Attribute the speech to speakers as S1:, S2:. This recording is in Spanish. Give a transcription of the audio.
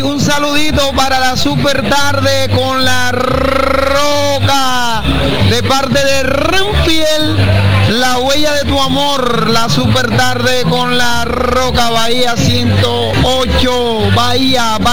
S1: y un saludito para la super tarde con la Roca, de parte de Renfiel, la huella de tu amor, la super tarde con la Roca, Bahía 108, Bahía.